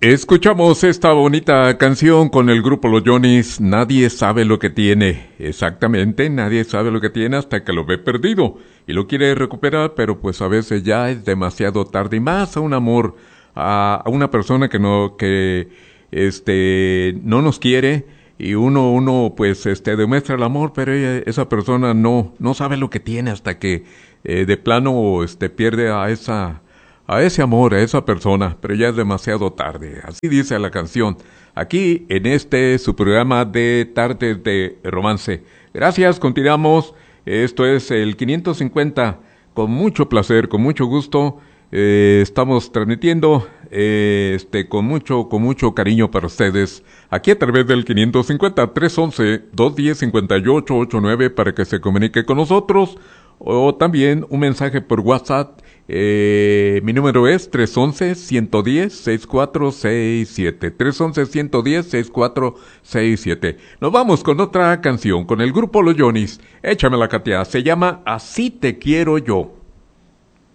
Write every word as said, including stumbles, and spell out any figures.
Escuchamos esta bonita canción con el grupo Los Johnnies. Nadie sabe lo que tiene. Exactamente, nadie sabe lo que tiene hasta que lo ve perdido y lo quiere recuperar, pero pues a veces ya es demasiado tarde. Y más a un amor, a, a una persona que no, que este, no nos quiere, y uno, uno pues este demuestra el amor, pero ella, esa persona no, no sabe lo que tiene hasta que eh, de plano este pierde a esa a ese amor, a esa persona, pero ya es demasiado tarde. Así dice la canción, aquí en este su programa de Tardes de Romance. Gracias, continuamos. Esto es el quinientos cincuenta, con mucho placer, con mucho gusto. Eh, estamos transmitiendo eh, este con mucho con mucho cariño para ustedes aquí a través del quinientos cincuenta, trescientos once, doscientos diez, cincuenta y ocho ochenta y nueve para que se comunique con nosotros, o también un mensaje por WhatsApp. Eh, mi número es tres once, ciento diez, sesenta y cuatro sesenta y siete. tres once, ciento diez, sesenta y cuatro sesenta y siete. Nos vamos con otra canción, con el grupo Los Johnnies. Échamela, Katia. Se llama Así te quiero yo.